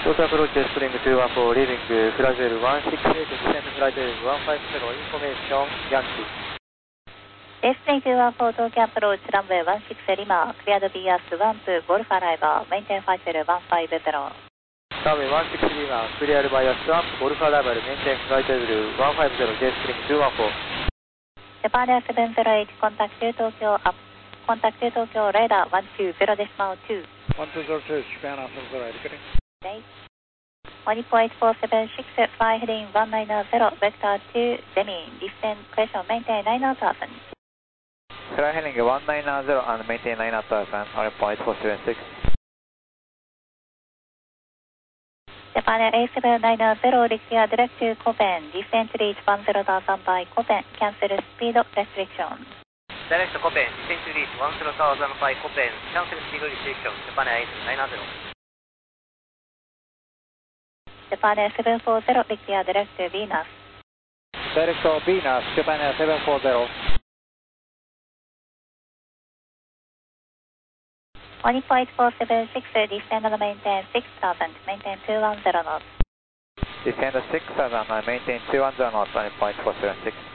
Total approach spring 214, leaving flight level 168, descend flight level 150, information, Yankee. Spring 214, Tokyo approach, runway 16 Lima, cleared BS 12, Golf arrival, maintain flight level 150. Runway 16 Lima, cleared BS 12, Golf arrival, maintain flight level 150, J spring 214. Japan Air 708, contact to Tokyo up. Contact to Tokyo radar 120.2. 1202, Japan Air 708, getting. Okay. 1.8476, fly heading 190, vector 2, Demi, descend, question, maintain 9000. Fly heading 190 and maintain 9000, 1.476. Japan Air A790, declare direct to Copen, descent reach 10,000 by Copen, cancel speed restriction. Direct to Copen, descent reach 10,000 by Copen, cancel speed restriction, Japan Air A790. Japan Air 740, declare direct to Venus. Direct to Venus, Japan Air 740. 1.476, descend and maintain 6000, maintain 210 knots. Descend 6000 and maintain 210 knots, 1.476.